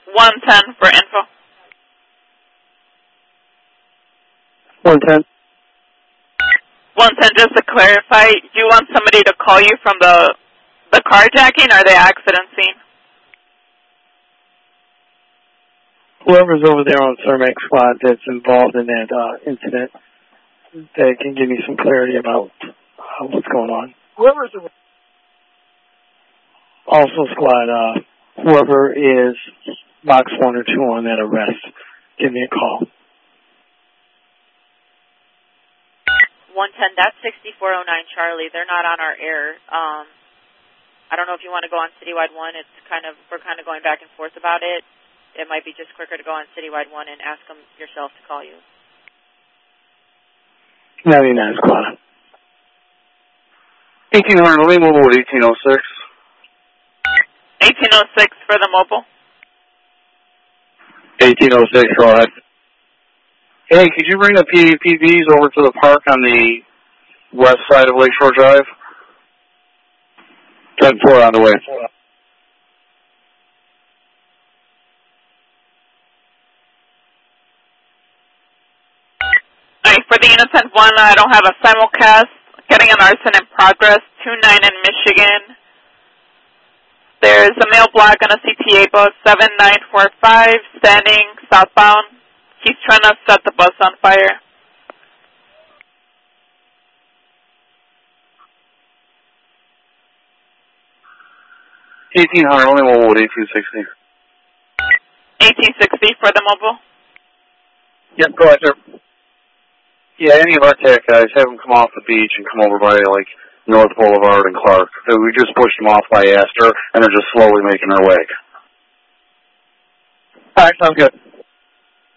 110 for info. 110. 110, just to clarify, do you want somebody to call you from the carjacking or the accident scene? Whoever's over there on Cermak squad that's involved in that incident, that can give me some clarity about what's going on. Whoever's also squad, whoever is box 1 or 2 on that arrest, give me a call. 110, that's 6409 Charlie. They're not on our air. I don't know if you want to go on Citywide 1. We're kind of going back and forth about it. It might be just quicker to go on Citywide 1 and ask them yourself to call you. 99 squad. 1800, only mobile with 1806. 1806 for the mobile. 1806, go ahead. Hey, could you bring the PVs over to the park on the west side of Lakeshore Drive? 10-4 on the way. Alright, for the innocent one, I don't have a simulcast. Getting an arson in progress, 29 in Michigan. There's a male black on a CTA bus, 7945, standing southbound. He's trying to set the bus on fire. $1,800, only mobile with 1860. 1860 for the mobile. Yep, go ahead, sir. Yeah, any of our tech guys, have them come off the beach and come over by, like, North Boulevard and Clark. We just pushed them off by Astor, and they're just slowly making their way. All right, sounds good.